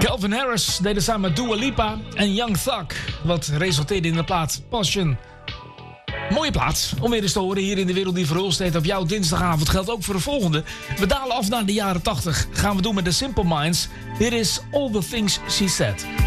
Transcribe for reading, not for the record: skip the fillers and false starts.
Calvin Harris deden samen met Dua Lipa en Young Thug, wat resulteerde in de plaat Passion. Mooie plaat om weer eens te horen hier in De Wereld Die Verhulst Heet op jouw dinsdagavond. Geldt ook voor de volgende. We dalen af naar de jaren 80. Gaan we doen met The Simple Minds. Hier is All the Things She Said.